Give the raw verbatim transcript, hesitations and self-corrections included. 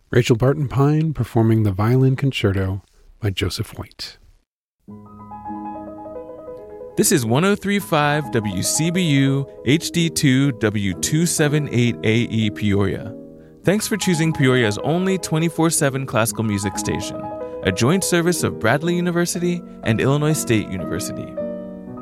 Rachel Barton Pine performing the Violin Concerto by Joseph White. This is one oh three point five W C B U H D two W two seventy-eight A E Peoria. Thanks for choosing Peoria's only twenty-four seven classical music station, a joint service of Bradley University and Illinois State University.